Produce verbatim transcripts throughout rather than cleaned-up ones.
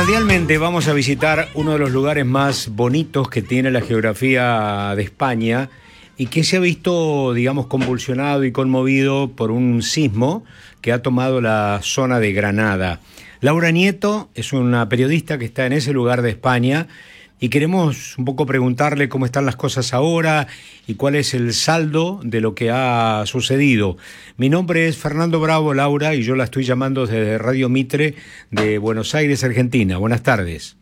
Radialmente vamos a visitar uno de los lugares más bonitos que tiene la geografía de España y que se ha visto, digamos, convulsionado y conmovido por un sismo que ha tomado la zona de Granada. Laura Nieto es una periodista que está en ese lugar de España y queremos un poco preguntarle cómo están las cosas ahora y cuál es el saldo de lo que ha sucedido. Mi nombre es Fernando Bravo, Laura, y yo la estoy llamando desde Radio Mitre de Buenos Aires, Argentina. Buenas tardes.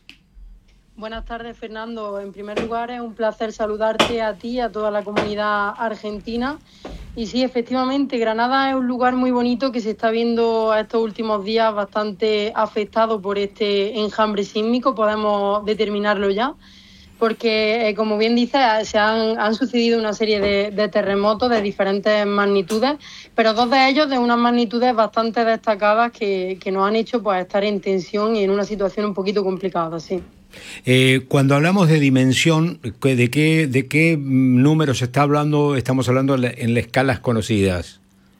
Buenas tardes, Fernando. En primer lugar, es un placer saludarte a ti y a toda la comunidad argentina. Y sí, efectivamente, Granada es un lugar muy bonito que se está viendo estos últimos días bastante afectado por este enjambre sísmico, podemos determinarlo ya, porque, eh, como bien dices, se han, han sucedido una serie de, de terremotos de diferentes magnitudes, pero dos de ellos de unas magnitudes bastante destacadas que, que nos han hecho pues estar en tensión y en una situación un poquito complicada, sí. Eh, cuando hablamos de dimensión, ¿de qué, de qué números se está hablando? Estamos hablando en, la, en las escalas conocidas.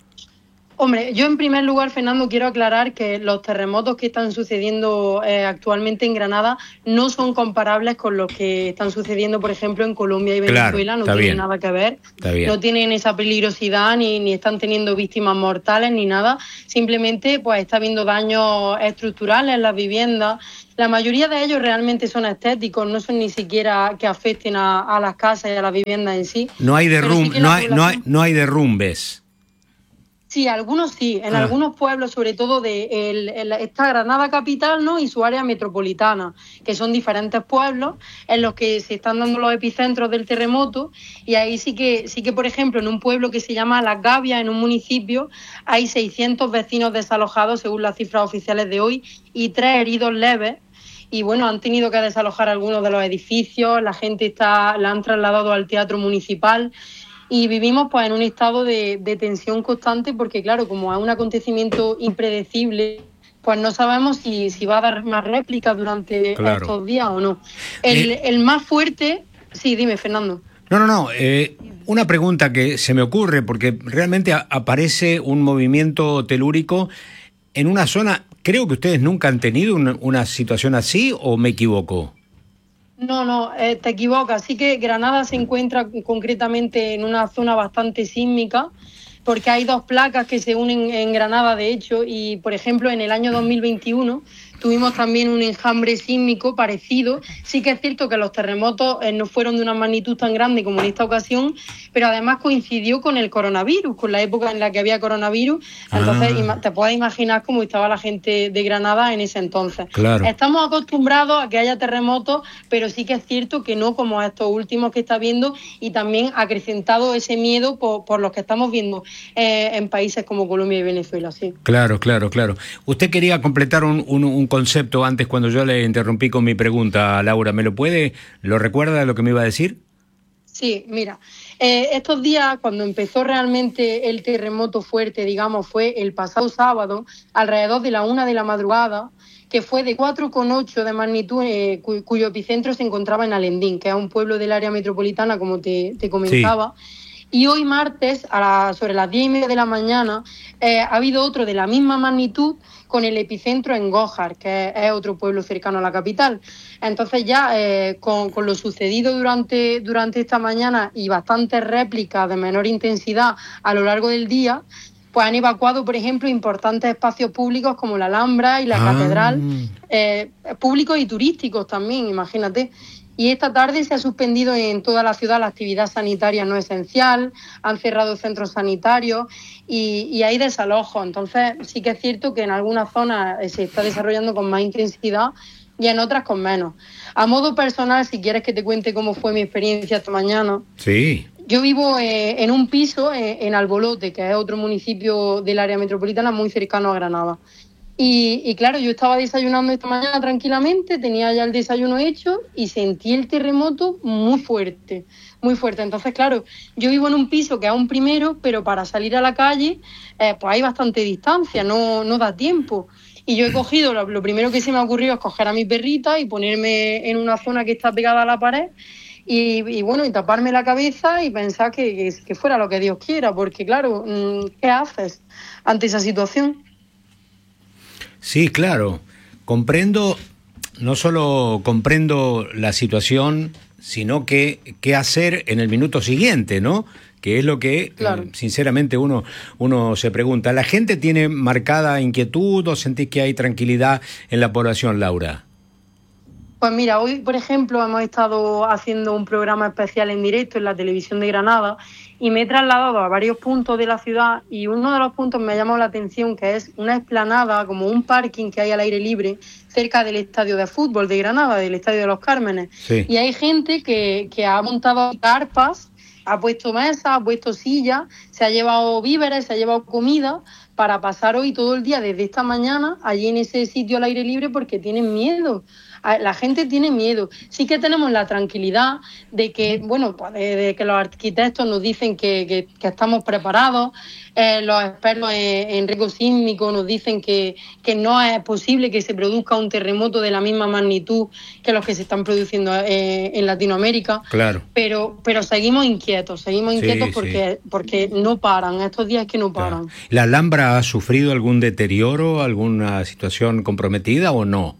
Hombre, yo en primer lugar, Fernando, quiero aclarar que los terremotos que están sucediendo eh, actualmente en Granada no son comparables con los que están sucediendo, por ejemplo, en Colombia y Venezuela. Claro, no tienen bien. nada que ver. No tienen esa peligrosidad, ni, ni están teniendo víctimas mortales, ni nada. Simplemente pues está habiendo daños estructurales en las viviendas. La mayoría de ellos realmente son estéticos, no son ni siquiera que afecten a, a las casas y a las viviendas en sí. No hay derrum- sí no, hay, población... no, hay, no hay derrumbes. Sí, algunos sí, en ah. algunos pueblos, sobre todo de el, el, esta Granada capital, ¿no? Y su área metropolitana, que son diferentes pueblos en los que se están dando los epicentros del terremoto, y ahí sí que, sí que por ejemplo, en un pueblo que se llama Las Gavias, en un municipio, hay seiscientos vecinos desalojados, según las cifras oficiales de hoy, y tres heridos leves. Y bueno, han tenido que desalojar algunos de los edificios, la gente está, la han trasladado al teatro municipal. Y vivimos pues en un estado de, de tensión constante porque, claro, como es un acontecimiento impredecible, pues no sabemos si, si va a dar más réplicas durante claro. estos días o no. El, eh, el más fuerte... Sí, dime, Fernando. No, no, no. Eh, una pregunta que se me ocurre, porque realmente a, aparece un movimiento telúrico en una zona... Creo que ustedes nunca han tenido una, una situación así, ¿o me equivoco? No, no, eh, te equivocas. Sí que Granada se encuentra concretamente en una zona bastante sísmica, porque hay dos placas que se unen en Granada, de hecho, y, por ejemplo, en el año dos mil veintiuno tuvimos también un enjambre sísmico parecido. Sí que es cierto que los terremotos eh, no fueron de una magnitud tan grande como en esta ocasión, pero además coincidió con el coronavirus, con la época en la que había coronavirus. Entonces, ah. te puedes imaginar cómo estaba la gente de Granada en ese entonces. Claro. Estamos acostumbrados a que haya terremotos, pero sí que es cierto que no como estos últimos que está viendo, y también acrecentado ese miedo por, por los que estamos viendo eh, en países como Colombia y Venezuela. Sí. Claro, claro, claro. Usted quería completar un, un, un concepto antes cuando yo le interrumpí con mi pregunta, Laura. ¿Me lo puede, lo recuerda lo que me iba a decir? Sí, mira, eh, estos días cuando empezó realmente el terremoto fuerte, digamos, fue el pasado sábado, alrededor de la una de la madrugada, que fue de cuatro coma ocho de magnitud, eh, cu- cuyo epicentro se encontraba en Alendín, que es un pueblo del área metropolitana, como te, te comentaba. Sí. Y hoy martes, a la, sobre las diez y media de la mañana, eh, ha habido otro de la misma magnitud con el epicentro en Gójar, que es, es otro pueblo cercano a la capital. Entonces ya eh, con, con lo sucedido durante, durante esta mañana y bastantes réplicas de menor intensidad a lo largo del día, pues han evacuado, por ejemplo, importantes espacios públicos como la Alhambra y la ah. Catedral, eh, públicos y turísticos también, imagínate. Y esta tarde se ha suspendido en toda la ciudad la actividad sanitaria no esencial, han cerrado centros sanitarios y, y hay desalojos. Entonces sí que es cierto que en algunas zonas se está desarrollando con más intensidad y en otras con menos. A modo personal, si quieres que te cuente cómo fue mi experiencia esta mañana. Sí. Yo vivo eh, en un piso eh, en Albolote, que es otro municipio del área metropolitana muy cercano a Granada. Y, y claro, yo estaba desayunando esta mañana tranquilamente, tenía ya el desayuno hecho y sentí el terremoto muy fuerte, muy fuerte. Entonces, claro, yo vivo en un piso que es un primero, pero para salir a la calle eh, pues hay bastante distancia, no, no da tiempo. Y yo he cogido, lo, lo primero que se me ha ocurrido es coger a mi perrita y ponerme en una zona que está pegada a la pared y, y bueno, y taparme la cabeza y pensar que, que, que fuera lo que Dios quiera, porque claro, ¿qué haces ante esa situación? Sí, claro, comprendo no solo comprendo la situación, sino que qué hacer en el minuto siguiente, ¿no? Que es lo que, Claro. eh, sinceramente, uno, uno se pregunta. ¿La gente tiene marcada inquietud o sentís que hay tranquilidad en la población, Laura? Pues mira, hoy, por ejemplo, hemos estado haciendo un programa especial en directo en la televisión de Granada y me he trasladado a varios puntos de la ciudad y uno de los puntos me ha llamado la atención, que es una explanada, como un parking que hay al aire libre cerca del estadio de fútbol de Granada, del Estadio de los Cármenes. Sí. Y hay gente que, que ha montado carpas, ha puesto mesas, ha puesto sillas, se ha llevado víveres, se ha llevado comida para pasar hoy todo el día desde esta mañana allí en ese sitio al aire libre porque tienen miedo. La gente tiene miedo. Sí que tenemos la tranquilidad de que, bueno, pues de, de que los arquitectos nos dicen que, que, que estamos preparados, eh, los expertos en, en riesgo sísmico nos dicen que, que no es posible que se produzca un terremoto de la misma magnitud que los que se están produciendo eh, en Latinoamérica. Claro. Pero, pero seguimos inquietos, seguimos inquietos Sí, porque, sí. porque no paran, estos días que no paran. Claro. ¿La Alhambra ha sufrido algún deterioro, alguna situación comprometida o no?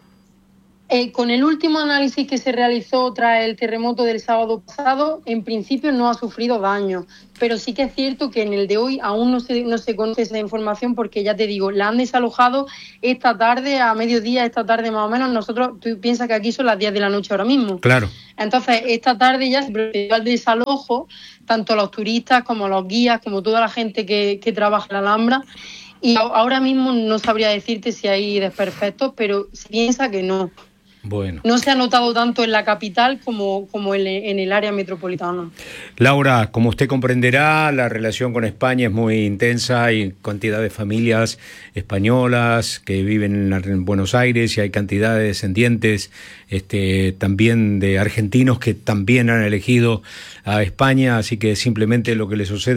Eh, con el último análisis que se realizó tras el terremoto del sábado pasado, en principio no ha sufrido daño, pero sí que es cierto que en el de hoy aún no se, no se conoce esa información porque, ya te digo, la han desalojado esta tarde, a mediodía, esta tarde más o menos. Nosotros, tú piensas que aquí son las diez de la noche ahora mismo. Claro. Entonces, esta tarde ya se procedió al desalojo, tanto los turistas como los guías, como toda la gente que, que trabaja en la Alhambra. Y ahora mismo no sabría decirte si hay desperfectos, pero se piensa que no. Bueno. No se ha notado tanto en la capital como, como en, en el área metropolitana. Laura, como usted comprenderá, la relación con España es muy intensa. Hay cantidad de familias españolas que viven en Buenos Aires y hay cantidad de descendientes este, también de argentinos que también han elegido a España. Así que simplemente lo que le sucede